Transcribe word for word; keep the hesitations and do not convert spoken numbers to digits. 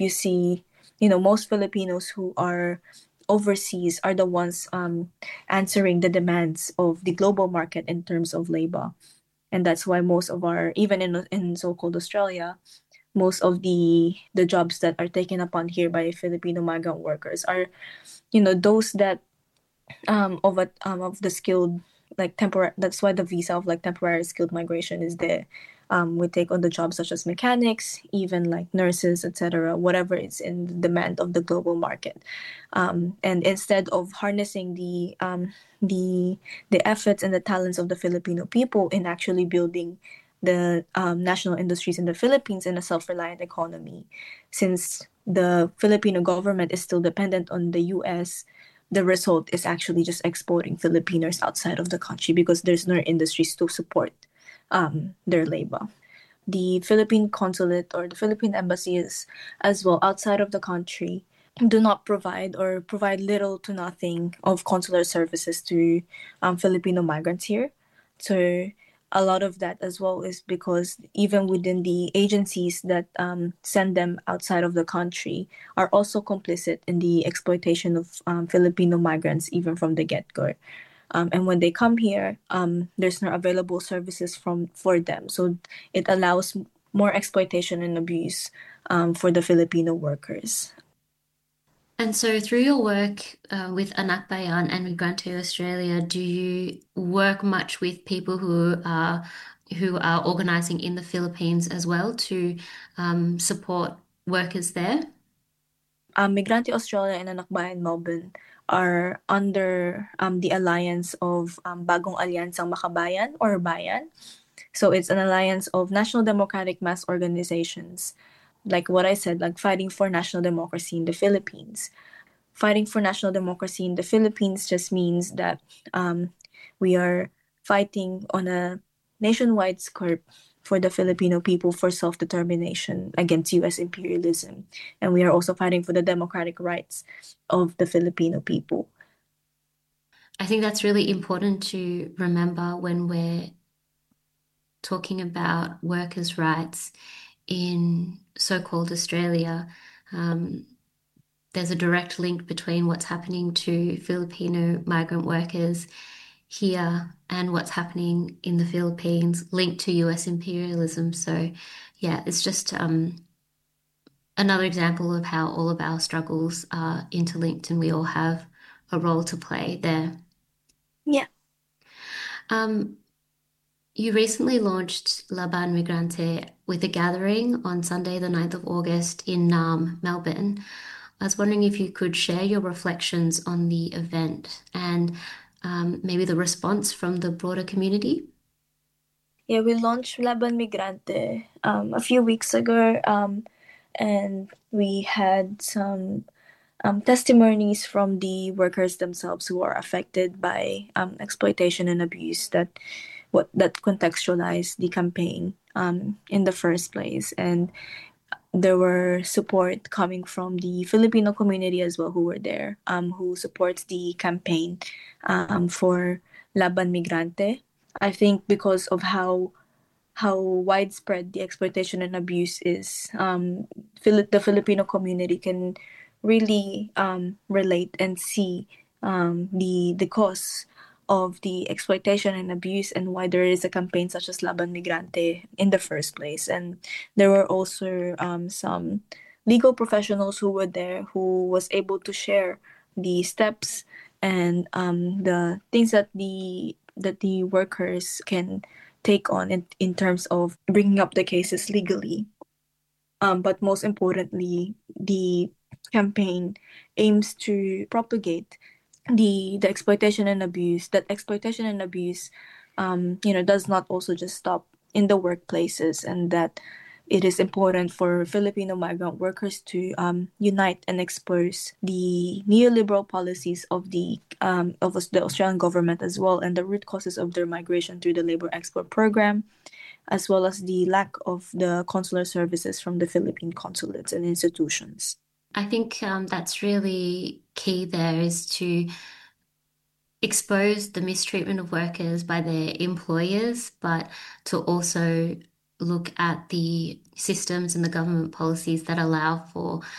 you see, you know, most Filipinos who are overseas are the ones um, answering the demands of the global market in terms of labor. And that's why most of our, even in, in so-called Australia, most of the the jobs that are taken upon here by Filipino migrant workers are, you know, those that um of a um of the skilled, like temporary. That's why the visa of like temporary skilled migration is there. Um, we take on the jobs such as mechanics, even like nurses, et cetera. Whatever is in the demand of the global market, um, and instead of harnessing the um, the the efforts and the talents of the Filipino people in actually building the um, national industries in the Philippines in a self-reliant economy, since the Filipino government is still dependent on the U S, the result is actually just exporting Filipinos outside of the country because there's no industries to support um, their labor. The Philippine consulate or the Philippine embassies as well outside of the country do not provide or provide little to nothing of consular services to um, Filipino migrants here. So a lot of that as well is because even within the agencies that um, send them outside of the country are also complicit in the exploitation of um, Filipino migrants even from the get-go. Um, and when they come here, um, there's no available services from for them. So it allows more exploitation and abuse um, for the Filipino workers. And so, through your work uh, with Anak Bayan and Migrante Australia, do you work much with people who are who are organizing in the Philippines as well to um, support workers there? Um, Migrante Australia and Anak Bayan Melbourne are under um, the alliance of um, Bagong Alyansang Makabayan or Bayan. So it's an alliance of national democratic mass organizations, like what I said, like fighting for national democracy in the Philippines. Fighting for national democracy in the Philippines just means that um, we are fighting on a nationwide scope for the Filipino people for self determination against U S imperialism. And we are also fighting for the democratic rights of the Filipino people. I think that's really important to remember when we're talking about workers' rights in so-called Australia. Um, there's a direct link between what's happening to Filipino migrant workers here and what's happening in the Philippines linked to U S imperialism. So, yeah, it's just um, another example of how all of our struggles are interlinked and we all have a role to play there. Yeah. Um, you recently launched Laban Migrante with a gathering on Sunday, the ninth of August in Naarm, Melbourne. I was wondering if you could share your reflections on the event and um, maybe the response from the broader community. Yeah, we launched Laban Migrante um, a few weeks ago, um, and we had some um, testimonies from the workers themselves who are affected by um, exploitation and abuse that what that contextualized the campaign um, in the first place. And there were support coming from the Filipino community as well who were there, um, who supports the campaign um, for Laban Migrante. I think because of how how widespread the exploitation and abuse is, um, Phil- the Filipino community can really um, relate and see um, the the cause of the exploitation and abuse and why there is a campaign such as Laban Migrante in the first place. And there were also um, some legal professionals who were there who was able to share the steps and um, the things that the that the workers can take on in, in terms of bringing up the cases legally. Um, but most importantly, the campaign aims to propagate the the exploitation and abuse. That exploitation and abuse, um, you know, does not also just stop in the workplaces, and that it is important for Filipino migrant workers to um, unite and expose the neoliberal policies of the um, of the Australian government as well, and the root causes of their migration through the labor export program, as well as the lack of the consular services from the Philippine consulates and institutions. I think um, that's really key there is to expose the mistreatment of workers by their employers, but to also look at the systems and the government policies that allow for